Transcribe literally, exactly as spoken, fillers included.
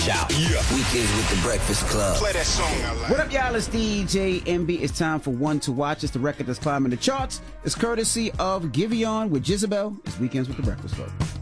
shout. Yeah. Weekends with the Breakfast Club. Play that song I like. What up, y'all? It's D J M B. It's time for One to Watch. It's the record that's climbing the charts. It's courtesy of Giveon with Jezebel. It's Weekends with the Breakfast Club.